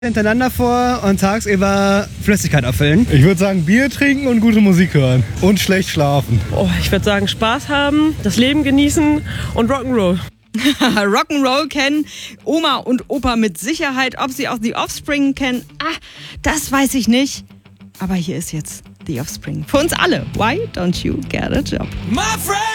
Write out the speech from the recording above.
hintereinander vor und tagsüber Flüssigkeit auffüllen. Ich würde sagen, Bier trinken und gute Musik hören. Und schlecht schlafen. Oh, ich würde sagen, Spaß haben, das Leben genießen und Rock'n'Roll. Rock'n'Roll kennen Oma und Opa mit Sicherheit. Ob sie auch The Offspring kennen, das weiß ich nicht. Aber hier ist jetzt The Offspring. Für uns alle. Why don't you get a job? My friend!